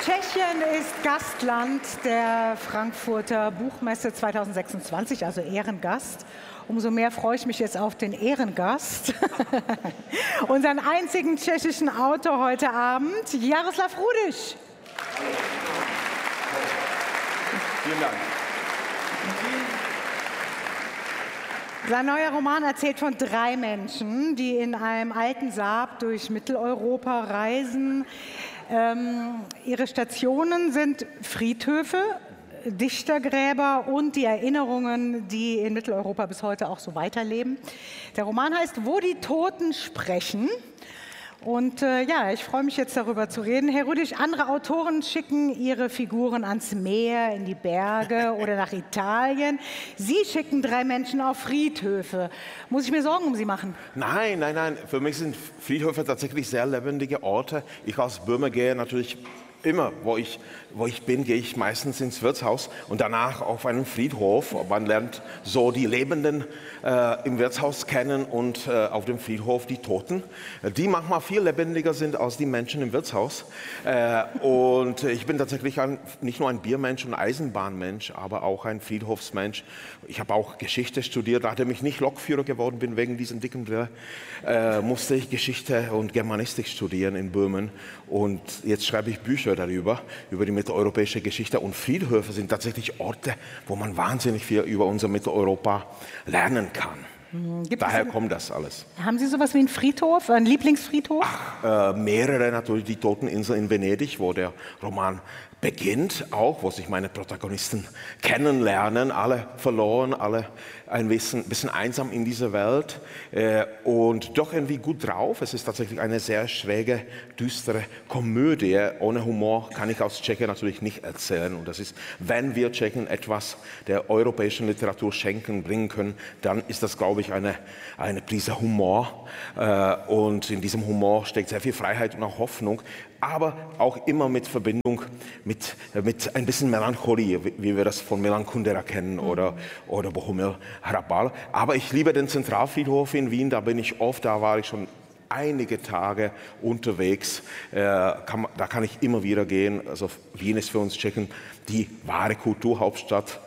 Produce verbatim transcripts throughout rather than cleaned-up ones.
Tschechien ist Gastland der Frankfurter Buchmesse zweitausendsechsundzwanzig, also Ehrengast. Umso mehr freue ich mich jetzt auf den Ehrengast, unseren einzigen tschechischen Autor heute Abend, Jaroslav Rudyš. Vielen Dank. Sein neuer Roman erzählt von drei Menschen, die in einem alten Saab durch Mitteleuropa reisen. Ähm, ihre Stationen sind Friedhöfe, Dichtergräber und die Erinnerungen, die in Mitteleuropa bis heute auch so weiterleben. Der Roman heißt Wo die Toten sprechen. Und äh, ja, ich freue mich jetzt darüber zu reden. Herr Rudyš, andere Autoren schicken ihre Figuren ans Meer, in die Berge oder nach Italien. Sie schicken drei Menschen auf Friedhöfe. Muss ich mir Sorgen um Sie machen? Nein, nein, nein. Für mich sind Friedhöfe tatsächlich sehr lebendige Orte. Ich als Böhmer gehe natürlich immer, wo ich, wo ich bin, gehe ich meistens ins Wirtshaus und danach auf einen Friedhof. Man lernt so die Lebenden äh, im Wirtshaus kennen und äh, auf dem Friedhof die Toten, die manchmal viel lebendiger sind als die Menschen im Wirtshaus. Äh, und ich bin tatsächlich ein, nicht nur ein Biermensch und Eisenbahnmensch, aber auch ein Friedhofsmensch. Ich habe auch Geschichte studiert, nachdem ich nicht Lokführer geworden bin wegen diesen dicken Brille, äh, musste ich Geschichte und Germanistik studieren in Böhmen und jetzt schreibe ich Bücher darüber, über die mitteleuropäische Geschichte. Und Friedhöfe sind tatsächlich Orte, wo man wahnsinnig viel über unser Mitteleuropa lernen kann. Gibt Daher es, kommt das alles. Haben Sie sowas wie einen Friedhof, einen Lieblingsfriedhof? Ach, äh, mehrere natürlich, die Toteninsel in Venedig, wo der Roman beginnt, auch, wo sich meine Protagonisten kennenlernen, alle verloren, alle ein bisschen, bisschen einsam in dieser Welt äh, und doch irgendwie gut drauf. Es ist tatsächlich eine sehr schräge, düstere Komödie. Ohne Humor kann ich aus Tschechien natürlich nicht erzählen. Und das ist, wenn wir Tschechen etwas der europäischen Literatur schenken, bringen können, dann ist das, glaube ich, eine, eine Prise Humor. Äh, und in diesem Humor steckt sehr viel Freiheit und auch Hoffnung, aber auch immer mit Verbindung mit, mit ein bisschen Melancholie, wie wir das von Milan Kundera kennen oder, oder Bohumil Hrabal. Aber ich liebe den Zentralfriedhof in Wien, da bin ich oft, da war ich schon einige Tage unterwegs, äh, kann, da kann ich immer wieder gehen. Also Wien ist für uns Tschechen die wahre Kulturhauptstadt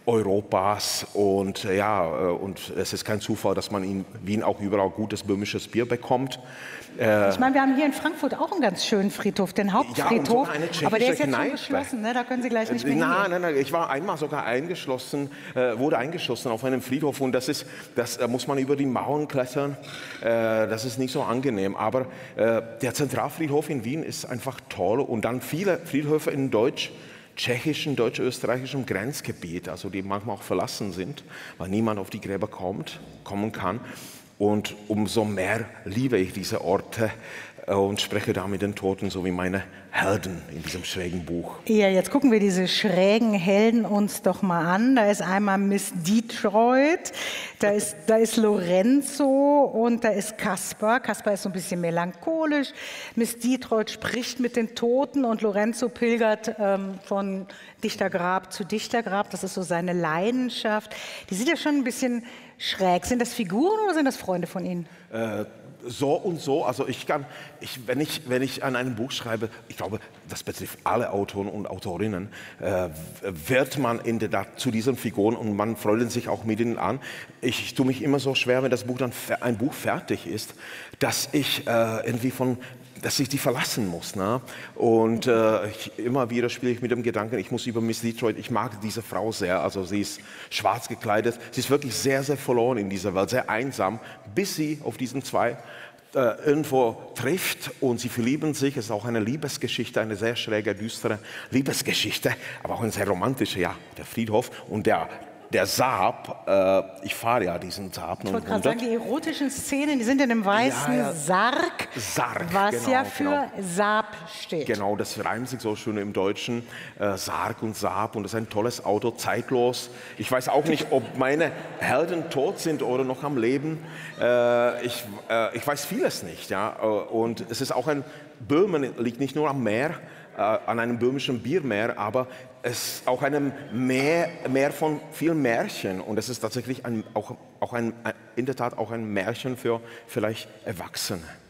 Europas und ja, und es ist kein Zufall, dass man in Wien auch überall gutes böhmisches Bier bekommt. Äh, ich meine, wir haben hier in Frankfurt auch einen ganz schönen Friedhof, den Hauptfriedhof, ja, aber der ist jetzt Kneipe. schon geschlossen, ne? Da können Sie gleich nicht mehr nein, hingehen. Nein, nein, ich war einmal sogar eingeschlossen, äh, wurde eingeschlossen auf einem Friedhof und das ist, das da muss man über die Mauern klettern, äh, das ist nicht so angenehm, aber äh, der Zentralfriedhof in Wien ist einfach toll und dann viele Friedhöfe in Deutsch, tschechischen, deutsch-österreichischen Grenzgebiet, also die manchmal auch verlassen sind, weil niemand auf die Gräber kommt, kommen kann. Und umso mehr liebe ich diese Orte und spreche da mit den Toten, so wie meine Helden in diesem schrägen Buch. Ja, jetzt gucken wir diese schrägen Helden uns doch mal an. Da ist einmal Miss Detroit, da ist, da ist Lorenzo und da ist Kaspar. Kaspar ist so ein bisschen melancholisch. Miss Detroit spricht mit den Toten und Lorenzo pilgert ähm, von Dichtergrab zu Dichtergrab. Das ist so seine Leidenschaft. Die sind ja schon ein bisschen schräg. Sind das Figuren oder sind das Freunde von Ihnen? Äh, So und so, also ich kann, ich, wenn, ich, wenn ich an einem Buch schreibe, ich glaube, das betrifft alle Autoren und Autorinnen, äh, wird man in der Tat zu diesen Figuren und man freut sich auch mit ihnen an. Ich, ich tue mich immer so schwer, wenn das Buch dann ein Buch fertig ist, dass ich äh, irgendwie von dass ich die verlassen muss. Ne? Und äh, ich, immer wieder spiele ich mit dem Gedanken, ich muss über Miss Detroit, ich mag diese Frau sehr, also sie ist schwarz gekleidet, sie ist wirklich sehr, sehr verloren in dieser Welt, sehr einsam, bis sie auf diesen zwei äh, irgendwo trifft und sie verlieben sich. Es ist auch eine Liebesgeschichte, eine sehr schräge, düstere Liebesgeschichte, aber auch eine sehr romantische, ja, der Friedhof und der Der Saab, äh, ich fahre ja diesen Saab. Ich wollte gerade sagen, die erotischen Szenen, die sind in dem weißen ja, ja. Sarg, Sarg, was genau, ja für genau. Saab steht. Genau, das reimt sich so schön im Deutschen, äh, Sarg und Saab und das ist ein tolles Auto, zeitlos. Ich weiß auch nicht, ob meine Helden tot sind oder noch am Leben. Äh, ich, äh, ich weiß vieles nicht, ja. Und es ist auch ein, Böhmen liegt nicht nur am Meer, äh, an einem böhmischen Biermeer, aber es ist auch ein Meer, Meer von vielen Märchen und es ist tatsächlich ein, auch, auch ein, in der Tat auch ein Märchen für vielleicht Erwachsene.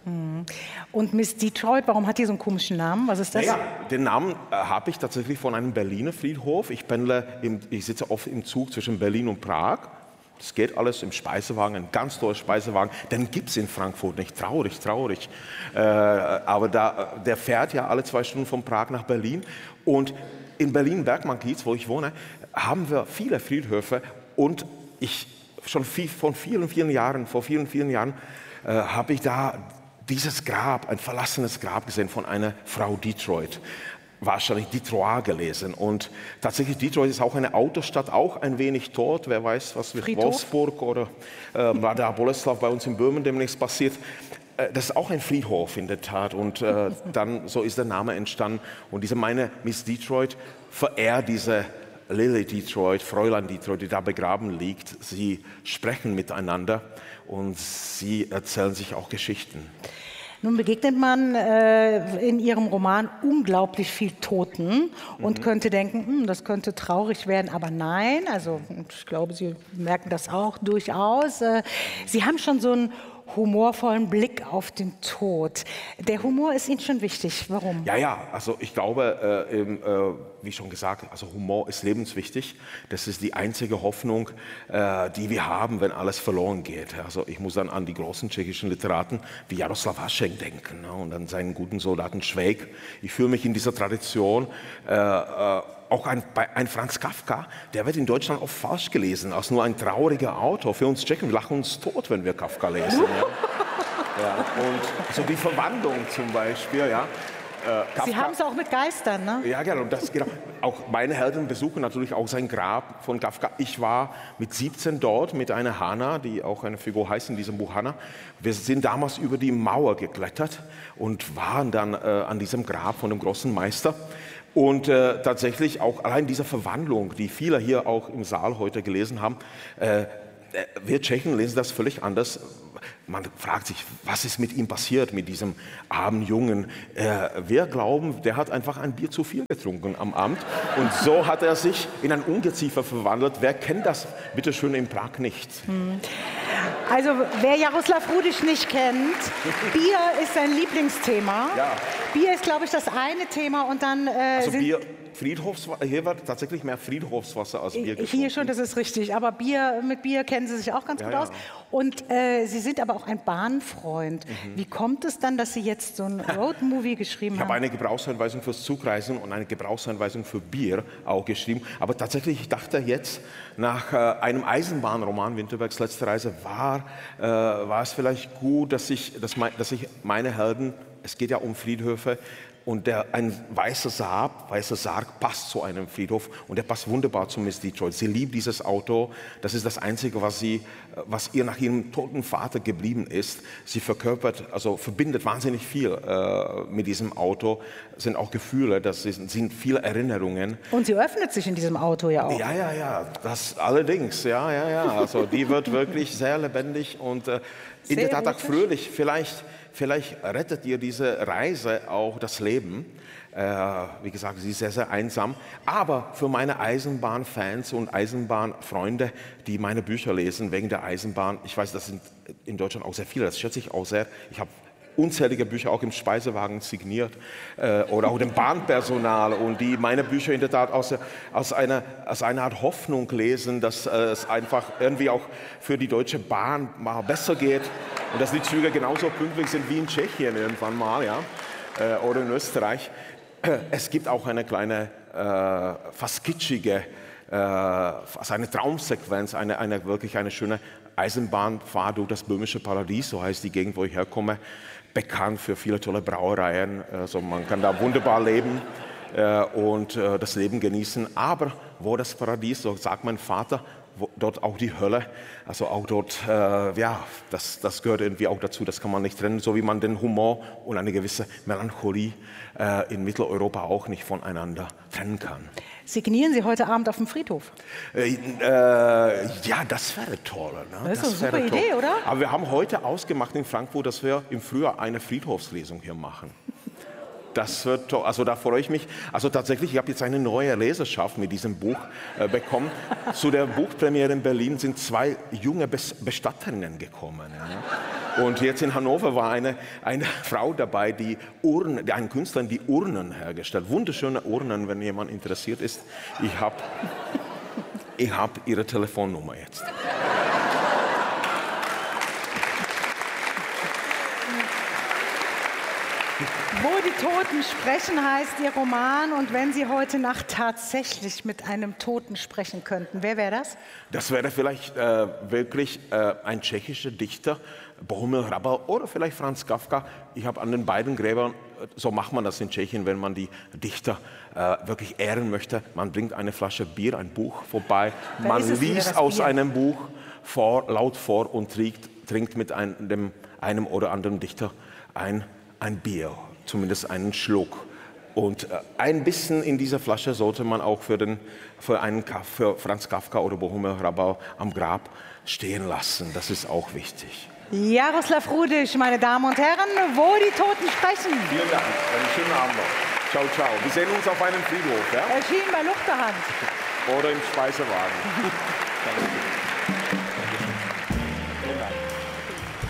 Und Miss Detroit, warum hat die so einen komischen Namen? Was ist das? Ja, den Namen äh, habe ich tatsächlich von einem Berliner Friedhof. Ich pendle, im, ich sitze oft im Zug zwischen Berlin und Prag. Das geht alles im Speisewagen, ein ganz toller Speisewagen. Den gibt es in Frankfurt nicht. Traurig, traurig. Äh, aber da, der fährt ja alle zwei Stunden von Prag nach Berlin. Und in Berlin-Bergmann-Kiez, wo ich wohne, haben wir viele Friedhöfe. Und ich schon viel, von vielen, vielen Jahren, vor vielen, vielen Jahren, äh, habe ich da dieses Grab, ein verlassenes Grab gesehen von einer Frau Detroit. Wahrscheinlich Detroit gelesen. Und tatsächlich Detroit ist auch eine Autostadt, auch ein wenig tot. Wer weiß, was mit Friedhof? Wolfsburg oder äh, Mladá Boleslav bei uns in Böhmen demnächst passiert. Äh, das ist auch ein Friedhof in der Tat. Und äh, dann so ist der Name entstanden. Und diese meine Miss Detroit verehrt diese Lily Detroit, Fräulein Detroit, die da begraben liegt. Sie sprechen miteinander und sie erzählen sich auch Geschichten. Nun begegnet man äh, in Ihrem Roman unglaublich viel Toten und mhm. könnte denken, hm, das könnte traurig werden, aber nein, also ich glaube, Sie merken das auch durchaus. Äh, Sie haben schon so einen humorvollen Blick auf den Tod. Der Humor ist Ihnen schon wichtig. Warum? Ja, ja, also ich glaube, äh, äh, wie schon gesagt, also Humor ist lebenswichtig. Das ist die einzige Hoffnung, äh, die wir haben, wenn alles verloren geht. Also ich muss dann an die großen tschechischen Literaten wie Jaroslav Hašek denken, ne, und an seinen guten Soldaten Švejk. Ich fühle mich in dieser Tradition. Äh, äh, Auch ein, ein Franz Kafka, der wird in Deutschland oft falsch gelesen, als nur ein trauriger Autor. Für uns Tschechen, wir lachen uns tot, wenn wir Kafka lesen. Ja. Ja, und so die Verwandlung zum Beispiel. Ja. Äh, Kafka, Sie haben es auch mit Geistern, ne? Ja, genau. Das, genau. Auch meine Helden besuchen natürlich auch sein Grab von Kafka. Ich war mit siebzehn dort mit einer Hanna, die auch eine Figur heißt in diesem Buch Hanna. Wir sind damals über die Mauer geklettert und waren dann äh, an diesem Grab von dem großen Meister. Und äh, tatsächlich auch allein diese Verwandlung, die viele hier auch im Saal heute gelesen haben, äh, wir Tschechen lesen das völlig anders. Man fragt sich, was ist mit ihm passiert, mit diesem armen Jungen? Äh, wir glauben, der hat einfach ein Bier zu viel getrunken am Abend. Und so hat er sich in ein Ungeziefer verwandelt. Wer kennt das, bitte schön, in Prag nicht? Hm. Also, wer Jaroslav Rudisch nicht kennt, Bier ist sein Lieblingsthema. Ja. Bier ist, glaube ich, das eine Thema und dann... Äh, also sind Bier, Friedhofswasser, hier wird tatsächlich mehr Friedhofswasser als Bier getrunken. Hier schon, das ist richtig. Aber Bier, mit Bier kennen Sie sich auch ganz ja, gut ja. aus. Und äh, Sie sind aber auch ein Bahnfreund. Mhm. Wie kommt es dann, dass Sie jetzt so ein Roadmovie geschrieben ich haben? Ich habe eine Gebrauchsanweisung fürs Zugreisen und eine Gebrauchsanweisung für Bier auch geschrieben. Aber tatsächlich, ich dachte jetzt, nach äh, einem Eisenbahnroman, Winterbergs letzte Reise, war, äh, war es vielleicht gut, dass ich, dass, mein, dass ich meine Helden, es geht ja um Friedhöfe, und der, ein weißer Saab, weißer Sarg passt zu einem Friedhof und der passt wunderbar zu Miss Detroit. Sie liebt dieses Auto. Das ist das Einzige, was, sie, was ihr nach ihrem toten Vater geblieben ist. Sie verkörpert, also verbindet wahnsinnig viel äh, mit diesem Auto. Es sind auch Gefühle, das sind, sind viele Erinnerungen. Und sie öffnet sich in diesem Auto ja auch. Ja, ja, ja, das allerdings, ja, ja, ja. Also die wird wirklich sehr lebendig und äh, in der Tat auch fröhlich. Vielleicht Vielleicht rettet ihr diese Reise auch das Leben. Äh, wie gesagt, sie ist sehr, sehr einsam. Aber für meine Eisenbahnfans und Eisenbahnfreunde, die meine Bücher lesen wegen der Eisenbahn, ich weiß, das sind in Deutschland auch sehr viele, das schätze ich auch sehr. Ich habe unzählige Bücher auch im Speisewagen signiert äh, oder auch dem Bahnpersonal und die meine Bücher in der Tat aus, aus, einer, aus einer Art Hoffnung lesen, dass äh, es einfach irgendwie auch für die Deutsche Bahn mal besser geht und dass die Züge genauso pünktlich sind wie in Tschechien irgendwann mal, ja, äh, oder in Österreich. Es gibt auch eine kleine, äh, fast kitschige, äh, fast eine Traumsequenz, eine, eine wirklich eine schöne Eisenbahnfahrt durch das böhmische Paradies, so heißt die Gegend, wo ich herkomme, bekannt für viele tolle Brauereien. Also man kann da wunderbar leben äh, und äh, das Leben genießen. Aber wo das Paradies, so sagt mein Vater, wo, dort auch die Hölle. Also auch dort, äh, ja, das, das gehört irgendwie auch dazu. Das kann man nicht trennen, so wie man den Humor und eine gewisse Melancholie äh, in Mitteleuropa auch nicht voneinander trennen kann. Signieren Sie heute Abend auf dem Friedhof? Äh, äh, ja, das wäre toll. Ne? Das ist das eine super Idee, toll. oder? Aber wir haben heute ausgemacht in Frankfurt, dass wir im Frühjahr eine Friedhofslesung hier machen. Das wird toll. Also da freue ich mich. Also tatsächlich, ich habe jetzt eine neue Leserschaft mit diesem Buch äh, bekommen. Zu der Buchpremiere in Berlin sind zwei junge Bestatterinnen gekommen. Ja. Und jetzt in Hannover war eine, eine Frau dabei, die Urnen, ein Künstler, die Urnen hergestellt. Wunderschöne Urnen, wenn jemand interessiert ist. Ich habe ich hab ihre Telefonnummer jetzt. Wo die Toten sprechen, heißt Ihr Roman. Und wenn Sie heute Nacht tatsächlich mit einem Toten sprechen könnten, wer wäre das? Das wäre vielleicht äh, wirklich äh, ein tschechischer Dichter, Bohumil Hrabal oder vielleicht Franz Kafka. Ich habe an den beiden Gräbern, so macht man das in Tschechien, wenn man die Dichter äh, wirklich ehren möchte. Man bringt eine Flasche Bier, ein Buch vorbei, Wer man liest aus Bier? einem Buch vor, laut vor und trinkt, trinkt mit ein, dem, einem oder anderen Dichter ein, ein Bier. Zumindest einen Schluck. Und äh, ein bisschen in dieser Flasche sollte man auch für, den, für, einen, für Franz Kafka oder Bohumil Hrabal am Grab stehen lassen. Das ist auch wichtig. Jaroslav Rudisch, meine Damen und Herren, wo die Toten sprechen. Vielen Dank. Einen schönen Abend noch. Ciao, ciao. Wir sehen uns auf einem Friedhof. Ja? Erschienen bei Luchterhand. Oder im Speisewagen. Danke.